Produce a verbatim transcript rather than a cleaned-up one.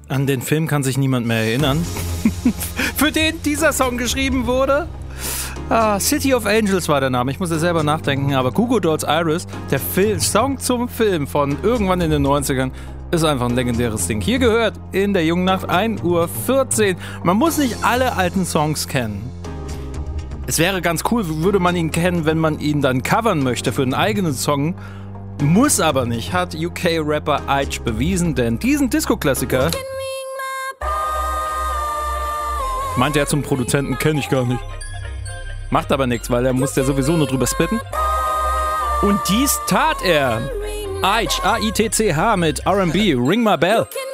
An den Film kann sich niemand mehr erinnern, für den dieser Song geschrieben wurde. Ah, City of Angels war der Name, ich muss ja selber nachdenken, aber Goo Goo Dolls Iris, der Film, Song zum Film von irgendwann in den neunzigern, ist einfach ein legendäres Ding. Hier gehört in der Jungen Nacht ein Uhr vierzehn. Man muss nicht alle alten Songs kennen. Es wäre ganz cool, würde man ihn kennen, wenn man ihn dann covern möchte für einen eigenen Song. Muss aber nicht, hat U K-Rapper Aitch bewiesen, denn diesen Disco-Klassiker meinte er zum Produzenten, kenne ich gar nicht. Macht aber nichts, weil er muss ja sowieso nur drüber spitten. Und dies tat er. Aitch, A I T C H mit R and B, Ring My Bell.